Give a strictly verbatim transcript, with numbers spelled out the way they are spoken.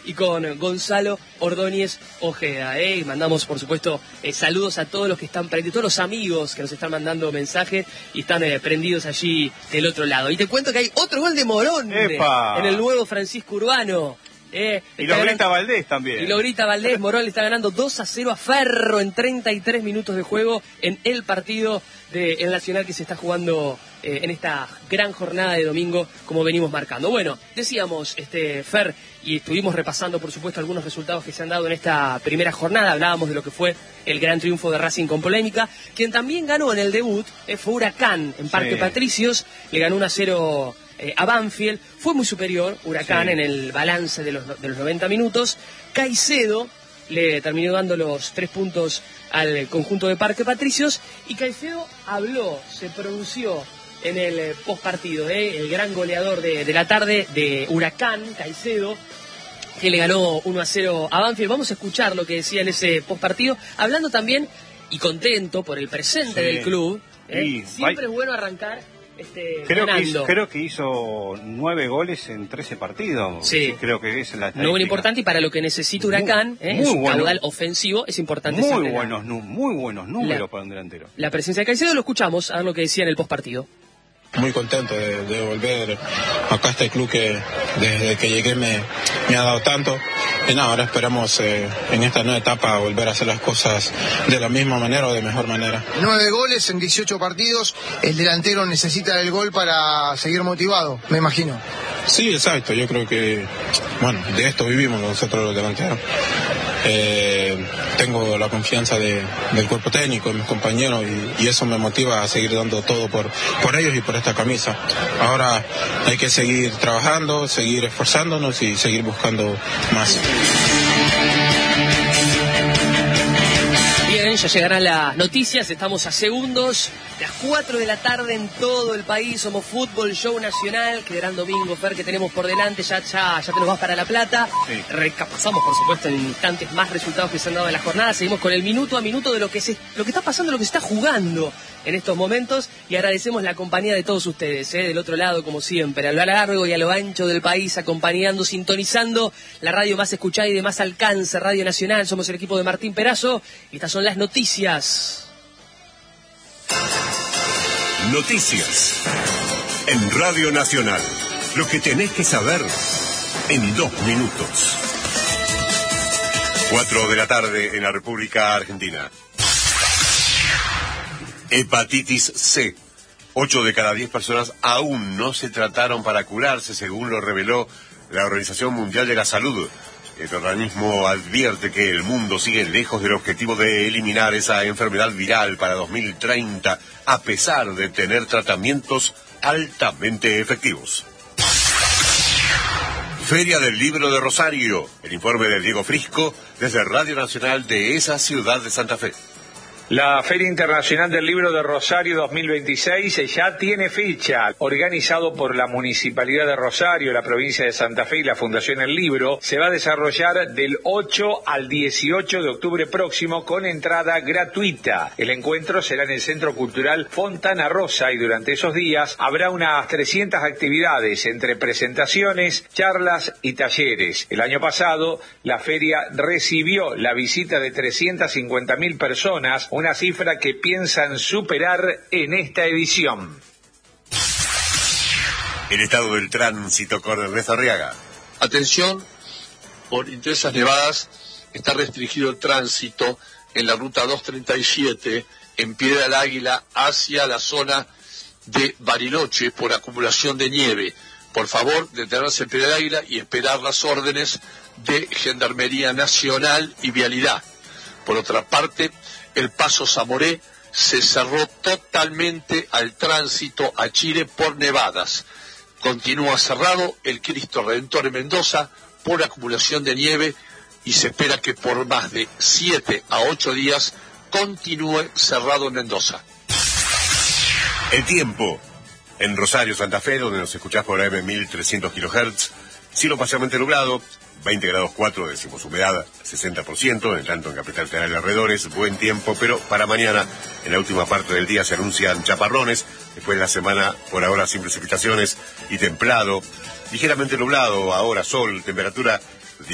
y con Gonzalo Ordóñez Ojeda. ¿eh? Y mandamos, por supuesto, eh, saludos a todos los que están prendidos, todos los amigos que nos están mandando mensajes y están eh, prendidos allí del otro lado. Y te cuento que hay otro gol de Morón ¡Epa! En el nuevo Francisco Urbano. Eh, y lo grita ganando... Valdés también. Y lo grita Valdés. Morón le está ganando dos a cero a Ferro en treinta y tres minutos de juego en el partido del Nacional que se está jugando eh, en esta gran jornada de domingo, como venimos marcando. Bueno, decíamos, este Fer, y estuvimos repasando, por supuesto, algunos resultados que se han dado en esta primera jornada. Hablábamos de lo que fue el gran triunfo de Racing con polémica. Quien también ganó en el debut eh, fue Huracán en Parque sí. Patricios. Le ganó uno a cero Eh, a Banfield. Fue muy superior Huracán sí. en el balance de los, de los noventa minutos. Caicedo le terminó dando los tres puntos al conjunto de Parque Patricios y Caicedo habló, se pronunció en el eh, postpartido, eh, el gran goleador de, de la tarde de Huracán, Caicedo, que le ganó uno a cero a Banfield. Vamos a escuchar lo que decía en ese postpartido, hablando también y contento por el presente sí. del club. Eh. Sí. Siempre es bueno arrancar Este, creo, que hizo, creo que hizo nueve goles en trece partidos. Sí. Creo que es la no muy importante y para lo que necesita Huracán, muy, eh, muy en su bueno, caudal ofensivo, es importante. Muy buenos, la, muy buenos números la, para un delantero. La presencia de Caicedo, lo escuchamos, a ver lo que decía en el postpartido. Muy contento de, de volver acá a este club que desde que llegué me, me ha dado tanto. Y nada, ahora esperamos eh, en esta nueva etapa volver a hacer las cosas de la misma manera o de mejor manera. Nueve goles en dieciocho partidos. El delantero necesita el gol para seguir motivado, me imagino. Sí, exacto. Yo creo que, bueno, de esto vivimos nosotros los delanteros. Eh, tengo la confianza de, del cuerpo técnico, de mis compañeros, y, y eso me motiva a seguir dando todo por, por ellos y por esta camisa. Ahora hay que seguir trabajando, seguir esforzándonos y seguir buscando más. Bien, ya llegarán las noticias, estamos a segundos, las cuatro de la tarde en todo el país, somos Fútbol Show Nacional, qué gran domingo, Fer, que tenemos por delante, ya, ya, ya te nos vas para La Plata, sí. Recapasamos, por supuesto, en instantes más resultados que se han dado en la jornada, seguimos con el minuto a minuto de lo que, se, lo que está pasando, lo que se está jugando en estos momentos, y agradecemos la compañía de todos ustedes, ¿eh? Del otro lado, como siempre, a lo largo y a lo ancho del país, acompañando, sintonizando la radio más escuchada y de más alcance, Radio Nacional. Somos el equipo de Martín Perazo, y estas son las noticias. Noticias en Radio Nacional. Lo que tenés que saber en dos minutos. Cuatro de la tarde en la República Argentina. Hepatitis C. Ocho de cada diez personas aún no se trataron para curarse, según lo reveló la Organización Mundial de la Salud. El organismo advierte que el mundo sigue lejos del objetivo de eliminar esa enfermedad viral para dos mil treinta, a pesar de tener tratamientos altamente efectivos. Feria del Libro de Rosario. El informe de Diego Frisco desde Radio Nacional de esa ciudad de Santa Fe. La Feria Internacional del Libro de Rosario dos mil veintiséis ya tiene fecha. Organizado por la Municipalidad de Rosario, la provincia de Santa Fe y la Fundación El Libro, se va a desarrollar del ocho al dieciocho de octubre próximo con entrada gratuita. El encuentro será en el Centro Cultural Fontana Rosa y durante esos días habrá unas trescientas actividades entre presentaciones, charlas y talleres. El año pasado, la feria recibió la visita de trescientas cincuenta mil personas, una cifra que piensan superar en esta edición. El estado del tránsito con Ernesto Arriaga. Atención, por intensas nevadas está restringido el tránsito en la ruta doscientos treinta y siete en Piedra del Águila hacia la zona de Bariloche por acumulación de nieve. Por favor, detenerse en Piedra del Águila y esperar las órdenes de Gendarmería Nacional y Vialidad. Por otra parte, el Paso Zamoré se cerró totalmente al tránsito a Chile por nevadas. Continúa cerrado el Cristo Redentor en Mendoza por acumulación de nieve y se espera que por más de siete a ocho días continúe cerrado en Mendoza. El tiempo. En Rosario, Santa Fe, donde nos escuchás por A M mil trescientos kilohertz, cielo parcialmente nublado, veinte grados cuatro, decimos humedad sesenta por ciento, en tanto en Capital Federal y alrededores, buen tiempo, pero para mañana, en la última parte del día, se anuncian chaparrones, después de la semana, por ahora sin precipitaciones y templado, ligeramente nublado, ahora sol, temperatura